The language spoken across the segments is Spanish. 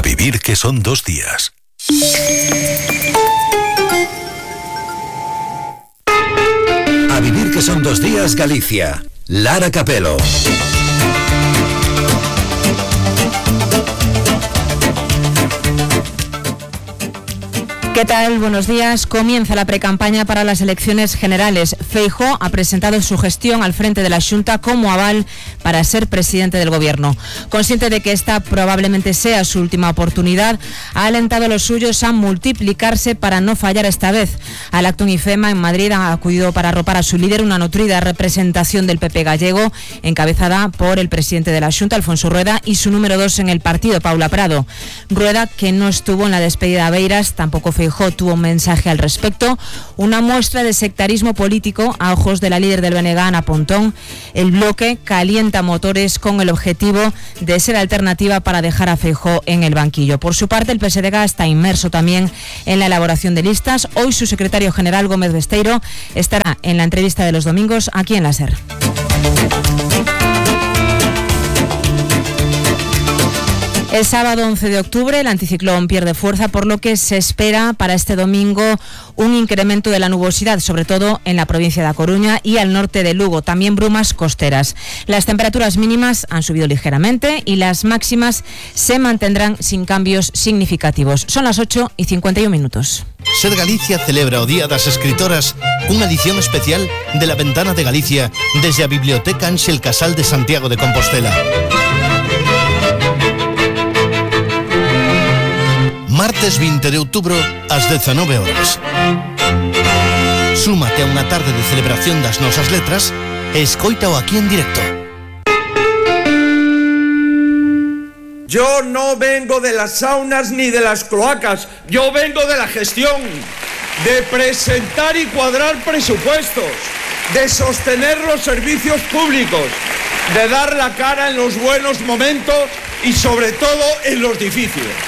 vivir que son 2 días. A vivir que son 2 días, Galicia. Lara Capelo. ¿Qué tal? Buenos días. Comienza la precampaña para las elecciones generales. Feijóo ha presentado su gestión al frente de la Xunta como aval para ser presidente del Gobierno. Consciente de que esta probablemente sea su última oportunidad, ha alentado a los suyos a multiplicarse para no fallar esta vez. Al acto en IFEMA, en Madrid, ha acudido para arropar a su líder una nutrida representación del PP gallego, encabezada por el presidente de la Xunta, Alfonso Rueda, y su número 2 en el partido, Paula Prado. Rueda, que no estuvo en la despedida a Beiras, tampoco Feijóo tuvo un mensaje al respecto, una muestra de sectarismo político a ojos de la líder del BNG, Ana Pontón. El bloque calienta motores con el objetivo de ser alternativa para dejar a Feijóo en el banquillo. Por su parte, el PSDG está inmerso también en la elaboración de listas. Hoy su secretario general, Gómez Besteiro, estará en la entrevista de los domingos aquí en la SER. El sábado 11 de octubre el anticiclón pierde fuerza, por lo que se espera para este domingo un incremento de la nubosidad, sobre todo en la provincia de A Coruña y al norte de Lugo, también brumas costeras. Las temperaturas mínimas han subido ligeramente y las máximas se mantendrán sin cambios significativos. Son las 8:51. Ser Galicia celebra o Día das Escritoras unha edición especial de La Ventana de Galicia desde a Biblioteca Ángel Casal de Santiago de Compostela. Martes 20 de outubro ás 19 horas. Súmate a unha tarde de celebración das nosas letras e escoítao aquí en directo. Yo no vengo de las saunas ni de las cloacas, yo vengo de la gestión, de presentar y cuadrar presupuestos, de sostener los servicios públicos, de dar la cara en los buenos momentos y sobre todo en los difíciles.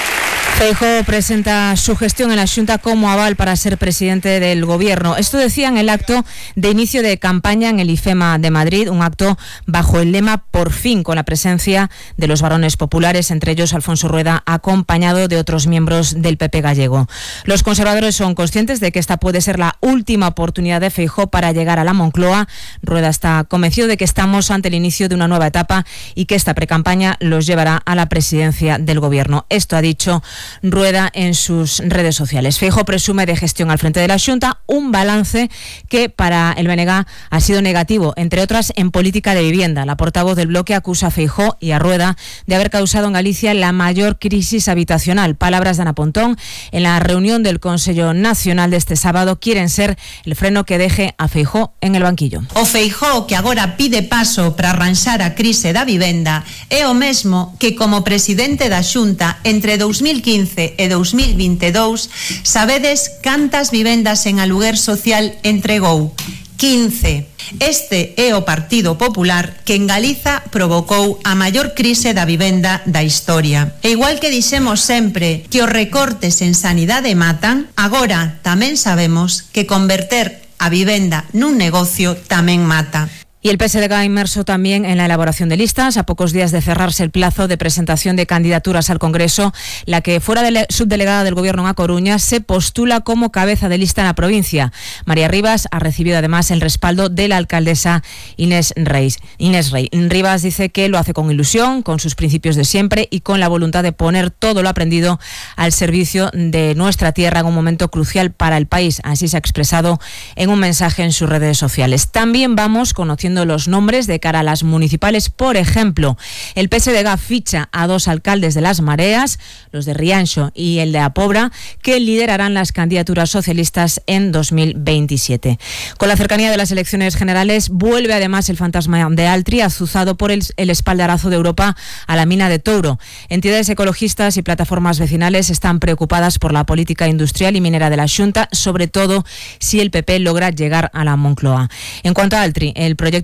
Feijóo presenta su gestión en la Xunta como aval para ser presidente del Gobierno. Esto decía en el acto de inicio de campaña en el IFEMA de Madrid, un acto bajo el lema "Por fin", con la presencia de los varones populares, entre ellos Alfonso Rueda, acompañado de otros miembros del PP gallego. Los conservadores son conscientes de que esta puede ser la última oportunidad de Feijóo para llegar a la Moncloa. Rueda está convencido de que estamos ante el inicio de una nueva etapa y que esta precampaña los llevará a la presidencia del Gobierno. Esto ha dicho Rueda en sus redes sociales. Feijóo presume de gestión al frente de la Xunta, un balance que para el BNG ha sido negativo, entre otras en política de vivienda. La portavoz del bloque acusa a Feijóo y a Rueda de haber causado en Galicia la mayor crisis habitacional. Palabras de Ana Pontón en la reunión del Consello Nacional de este sábado quieren ser el freno que deje a Feijóo en el banquillo. O Feijóo que agora pide paso para arranxar a crise da vivenda é o mesmo que como presidente da Xunta entre 2015 e 2022 sabedes cantas vivendas en aluguer social entregou? 15. Este é o Partido Popular que en Galiza provocou a maior crise da vivenda da historia. E igual que dixemos sempre que os recortes en sanidade matan, agora tamén sabemos que converter a vivenda nun negocio tamén mata. Y el PSDG inmerso también en la elaboración de listas. A pocos días de cerrarse el plazo de presentación de candidaturas al Congreso, la que fuera subdelegada del Gobierno en A Coruña se postula como cabeza de lista en la provincia. María Rivas ha recibido además el respaldo de la alcaldesa Inés Rey. Rivas dice que lo hace con ilusión, con sus principios de siempre y con la voluntad de poner todo lo aprendido al servicio de nuestra tierra en un momento crucial para el país. Así se ha expresado en un mensaje en sus redes sociales. También vamos conociendo los nombres de cara a las municipales. Por ejemplo, el PSDG ficha a 2 alcaldes de Las Mareas, los de Rianxo y el de A Pobra, que liderarán las candidaturas socialistas en 2027. Con la cercanía de las elecciones generales, vuelve además el fantasma de Altri, azuzado por el espaldarazo de Europa a la mina de Touro. Entidades ecologistas y plataformas vecinales están preocupadas por la política industrial y minera de la Xunta, sobre todo si el PP logra llegar a la Moncloa. En cuanto a Altri, el proyecto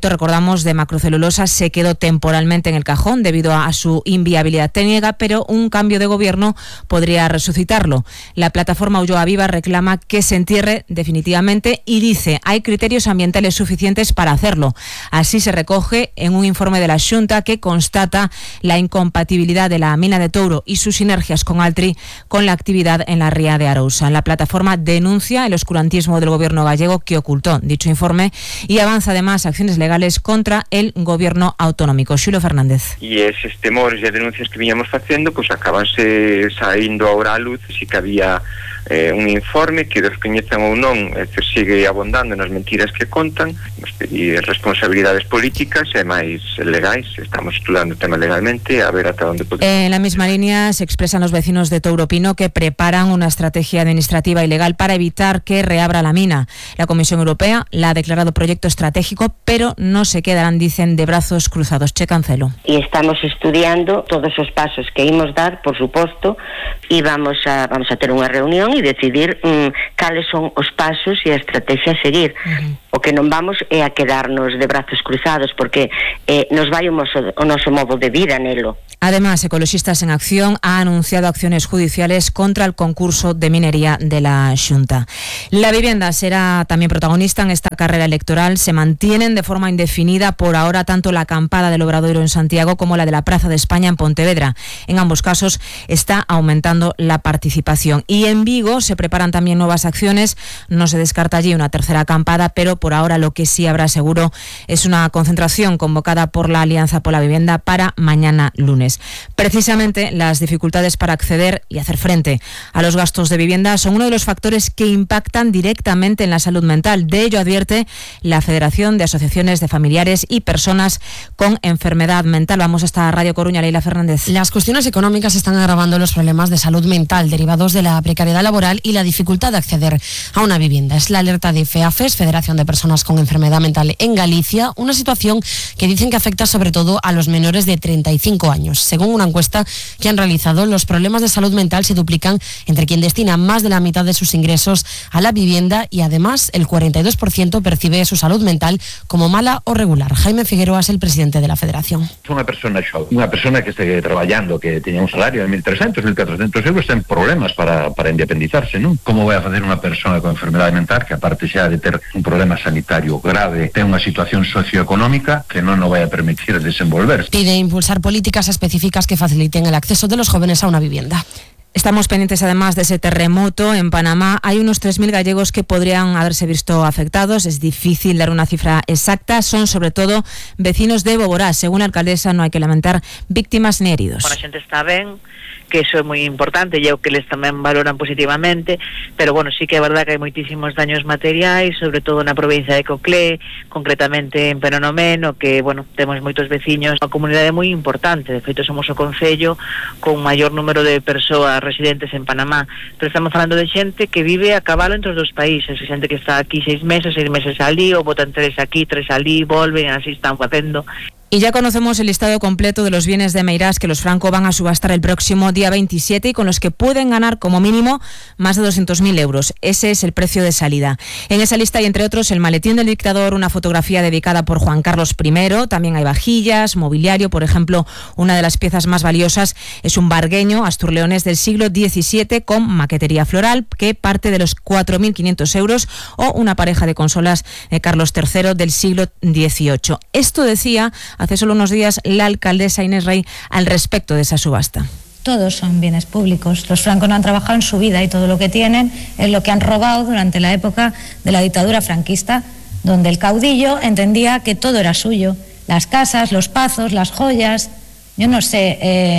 proyecto, recordamos, de macrocelulosa se quedó temporalmente en el cajón debido a su inviabilidad técnica, pero un cambio de gobierno podría resucitarlo. La plataforma Ulloa Viva reclama que se entierre definitivamente y dice hay criterios ambientales suficientes para hacerlo. Así se recoge en un informe de la Xunta que constata la incompatibilidad de la mina de Touro y sus sinergias con Altri con la actividad en la ría de Arousa. La plataforma denuncia el oscurantismo del gobierno gallego que ocultó dicho informe y avanza además acciones legales contra el gobierno autonómico. Xulo Fernández. E eses temores e denuncias que viñamos facendo, pois acabanse saindo ahora á luz, si que había un informe que descoñezan ou non, sigue abondando nas mentiras que contan, nos pedir responsabilidades políticas e máis legais. Estamos estudando o tema legalmente a ver ata onde podemos. En la misma línea se expresan los vecinos de Touro Pino que preparan una estrategia administrativa y legal para evitar que reabra la mina. La Comisión Europea la ha declarado proyecto estratégico, pero no se quedarán, dicen, de brazos cruzados. Che Cancelo. E estamos estudiando todos os pasos que imos dar, por suposto, e vamos a ter unha reunión e decidir cales son os pasos e a estrategia a seguir. O que non vamos é a quedarnos de brazos cruzados porque nos vai o noso modo de vida nelo. Además, Ecologistas en Acción ha anunciado acciones judiciales contra el concurso de minería de la Xunta. La vivienda será también protagonista en esta carrera electoral. Se mantienen de forma indefinida por ahora tanto la acampada del Obradoiro en Santiago como la de la Plaza de España en Pontevedra. En ambos casos está aumentando la participación. Y en Vigo se preparan también nuevas acciones. No se descarta allí una tercera acampada, pero por ahora lo que sí habrá seguro es una concentración convocada por la Alianza por la Vivienda para mañana lunes. Precisamente las dificultades para acceder y hacer frente a los gastos de vivienda son uno de los factores que impactan directamente en la salud mental. De ello advierte la Federación de Asociaciones de Familiares y Personas con Enfermedad Mental. Vamos hasta Radio Coruña, Leila Fernández. Las cuestiones económicas están agravando los problemas de salud mental derivados de la precariedad laboral y la dificultad de acceder a una vivienda. Es la alerta de FEAFES, Federación de Personas con Enfermedad Mental en Galicia, una situación que dicen que afecta sobre todo a los menores de 35 años. Según una encuesta que han realizado, los problemas de salud mental se duplican entre quien destina más de la mitad de sus ingresos a la vivienda y además el 42% percibe su salud mental como mala o regular. Jaime Figueroa es el presidente de la Federación. Unha persona que este traballando, que teña un salario de 1.300, 1.400 euros, ten problemas para independizarse, non? Como vai a facer unha persona con enfermedade mental que aparte xa de ter un problema sanitario grave, ten unha situación socioeconómica que non nos vai a permitir desenvolverse? Pide impulsar políticas específicas que faciliten el acceso de los jóvenes a una vivienda. Estamos pendientes además de ese terremoto en Panamá. Hay unos 3.000 gallegos que podrían haberse visto afectados. Es difícil dar una cifra exacta. Son sobre todo vecinos de Boborá. Según la alcaldesa, no hay que lamentar víctimas ni heridos. Bueno, a xente está ben, que eso é moi importante e é o que les tamén valoran positivamente, pero bueno, sí que é verdad que hai moitísimos daños materiais, sobre todo na provincia de Coclé, concretamente en Penonomeno, que, bueno, temos moitos veciños, unha comunidade moi importante. De feito, somos o concello con maior número de persoas residentes en Panamá, pero estamos falando de xente que vive a cabalo entre os dos países, xente que está aquí 6 meses alí, ou botan 3 aquí, 3 alí, volven, así están facendo. Y ya conocemos el listado completo de los bienes de Meirás que los Franco van a subastar el próximo día 27 y con los que pueden ganar como mínimo más de 200.000 euros. Ese es el precio de salida. En esa lista hay, entre otros, el maletín del dictador, una fotografía dedicada por Juan Carlos I. También hay vajillas, mobiliario. Por ejemplo, una de las piezas más valiosas es un bargueño asturleonés del siglo XVII con maquetería floral que parte de los 4.500 euros, o una pareja de consolas de Carlos III del siglo XVIII. Esto decía hace solo unos días la alcaldesa Inés Rey al respecto de esa subasta. Todos son bienes públicos. Los Franco no han trabajado en su vida y todo lo que tienen es lo que han robado durante la época de la dictadura franquista, donde el caudillo entendía que todo era suyo. Las casas, los pazos, las joyas. Yo no sé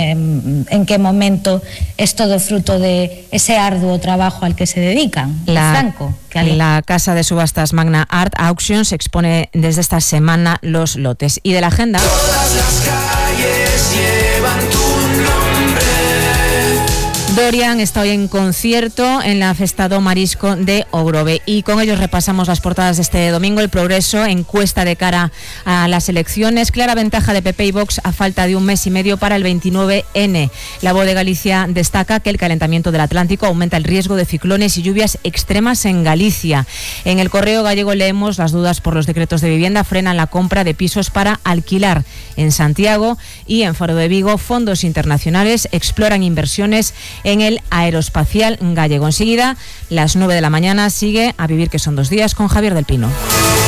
en qué momento es todo fruto de ese arduo trabajo al que se dedican. Franco. La casa de subastas Magna Art Auctions expone desde esta semana los lotes. Y de la agenda... Todas las calles llevan tu nombre. Lorian está hoy en concierto en la Festa do Marisco de Ogrove y con ellos repasamos las portadas de este domingo. El Progreso, encuesta de cara a las elecciones, clara ventaja de PP y Vox a falta de un mes y medio para el 29N. La Voz de Galicia destaca que el calentamiento del Atlántico aumenta el riesgo de ciclones y lluvias extremas en Galicia. En el Correo Gallego leemos: las dudas por los decretos de vivienda frenan la compra de pisos para alquilar. En Santiago y en Faro de Vigo, fondos internacionales exploran inversiones en el aeroespacial gallego. Enseguida, las 9 de la mañana, sigue A Vivir que son 2 días con Javier del Pino.